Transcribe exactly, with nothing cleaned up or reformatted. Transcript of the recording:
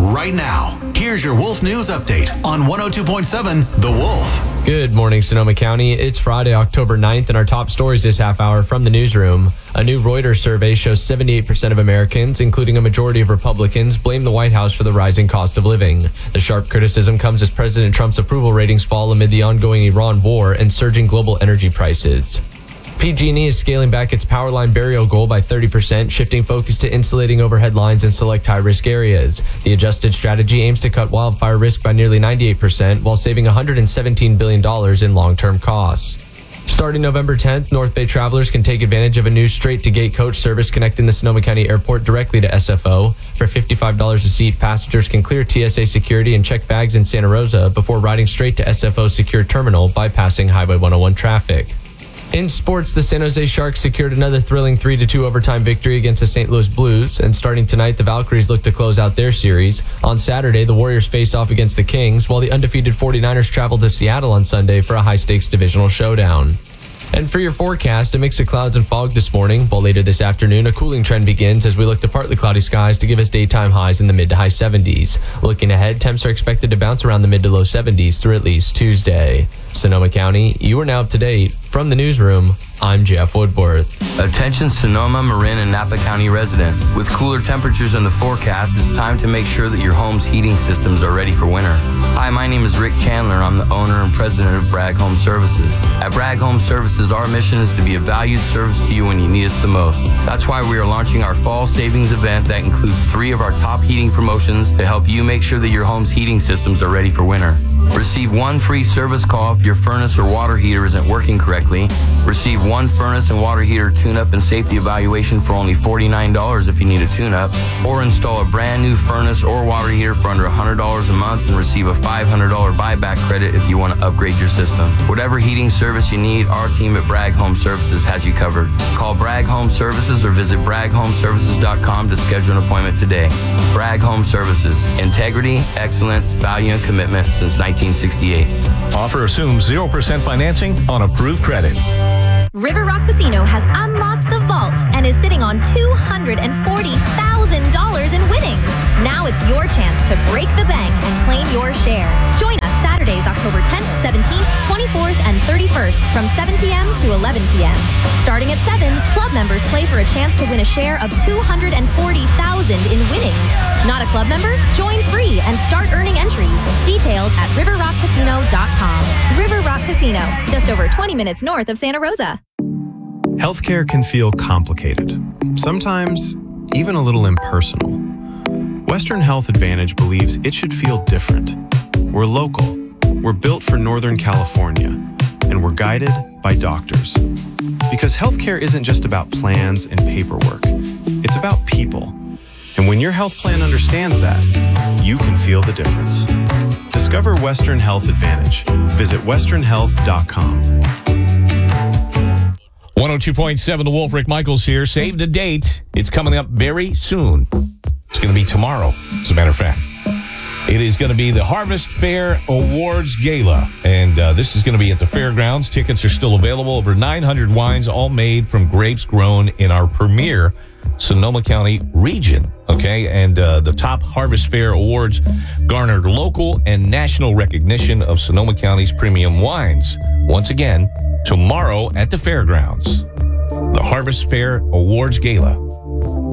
right now. Here's your Wolf News Update on one oh two point seven The Wolf. Good morning, Sonoma County. It's Friday, October ninth, and our top stories this half hour from the newsroom. A new Reuters survey shows seventy-eight percent of Americans, including a majority of Republicans, blame the White House for the rising cost of living. The sharp criticism comes as President Trump's approval ratings fall amid the ongoing Iran war and surging global energy prices. P G and E is scaling back its power line burial goal by thirty percent, shifting focus to insulating overhead lines in select high-risk areas. The adjusted strategy aims to cut wildfire risk by nearly ninety-eight percent while saving one hundred seventeen billion dollars in long-term costs. Starting November tenth, North Bay travelers can take advantage of a new straight-to-gate coach service connecting the Sonoma County Airport directly to S F O. For fifty-five dollars a seat, passengers can clear T S A security and check bags in Santa Rosa before riding straight to S F O's secure terminal, bypassing Highway one oh one traffic. In sports, the San Jose Sharks secured another thrilling three to two overtime victory against the Saint Louis Blues, and starting tonight, the Valkyries look to close out their series. On Saturday, the Warriors face off against the Kings, while the undefeated forty-niners travel to Seattle on Sunday for a high-stakes divisional showdown. And for your forecast, a mix of clouds and fog this morning, while later this afternoon, a cooling trend begins as we look to partly cloudy skies to give us daytime highs in the mid to high seventies. Looking ahead, temps are expected to bounce around the mid to low seventies through at least Tuesday. Sonoma County, you are now up to date. From the newsroom, I'm Jeff Woodworth. Attention Sonoma, Marin, and Napa County residents. With cooler temperatures in the forecast, it's time to make sure that your home's heating systems are ready for winter. Hi, my name is Rick Chandler. I'm the owner and president of Bragg Home Services. At Bragg Home Services, our mission is to be a valued service to you when you need us the most. That's why we are launching our fall savings event that includes three of our top heating promotions to help you make sure that your home's heating systems are ready for winter. Receive one free service call if your furnace or water heater isn't working correctly. Receive one furnace and water heater tune-up and safety evaluation for only forty-nine dollars if you need a tune-up, or install a brand new furnace or water heater for under one hundred dollars a month and receive a five hundred dollars buyback credit if you want to upgrade your system. Whatever heating service you need, our team at Bragg Home Services has you covered. Call Bragg Home Services or visit bragg home services dot com to schedule an appointment today. Bragg Home Services. Integrity, excellence, value, and commitment since nineteen sixty-eight. Offer assumes zero percent financing on approved credit. River Rock Casino has unlocked the vault and is sitting on two hundred forty thousand dollars in winnings. Now it's your chance to break the bank and claim your share. Join us Saturdays, October tenth, seventeenth, twenty-fourth, and thirty-first from seven p.m. to eleven p.m. Starting at seven, club members play for a chance to win a share of two hundred forty thousand dollars in winnings. Not a club member? Join free and start earning entries. Details at river rock casino dot com. River Rock Casino, just over twenty minutes north of Santa Rosa. Healthcare can feel complicated, sometimes even a little impersonal. Western Health Advantage believes it should feel different. We're local, we're built for Northern California, and we're guided by doctors. Because healthcare isn't just about plans and paperwork, it's about people. And when your health plan understands that, you can feel the difference. Discover Western Health Advantage. Visit western health dot com. one oh two point seven The Wolf, Rick Michaels here. Save the date. It's coming up very soon. It's going to be tomorrow, as a matter of fact. It is going to be the Harvest Fair Awards Gala, and uh, this is going to be at the fairgrounds. Tickets are still available. Over nine hundred wines, all made from grapes grown in our premier Sonoma County region, okay? And uh, the top Harvest Fair Awards garnered local and national recognition of Sonoma County's premium wines. Once again, tomorrow at the fairgrounds, the Harvest Fair Awards Gala.